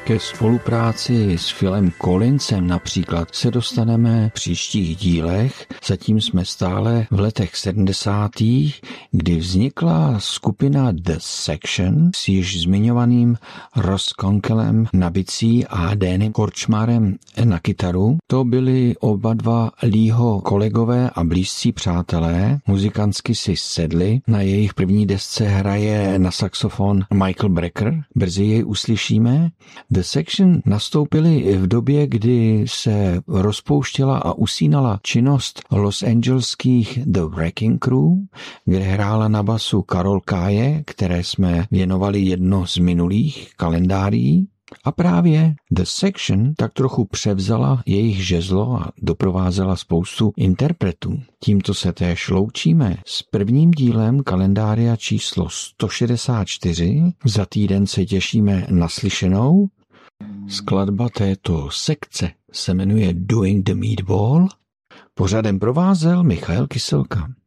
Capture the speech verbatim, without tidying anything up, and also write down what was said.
Ke spolupráci s Philem Collinsem například se dostaneme v příštích dílech. Zatím jsme stále v letech sedmdesátých, kdy vznikla skupina The Section s již zmiňovaným Ross Conkelem na bicí a Dannym Korčmarem na kytaru. To byli oba dva Leeho kolegové a blízcí přátelé. Muzikantsky si sedli. Na jejich první desce hraje na saxofon Michael Brecker. Brzy jej uslyšíme. The Section nastoupili v době, kdy se rozpouštěla a usínala činnost Los Angeleských The Wrecking Crew, kde hrála na basu Carol Kaye, které jsme věnovali jedno z minulých kalendáří. A právě The Section tak trochu převzala jejich žezlo a doprovázela spoustu interpretů. Tímto se též loučíme s prvním dílem kalendária číslo sto šedesát čtyři. Za týden se těšíme na slyšenou. Skladba této sekce se jmenuje Doing the Meatball. Pořadem provázel Michael Kyselka.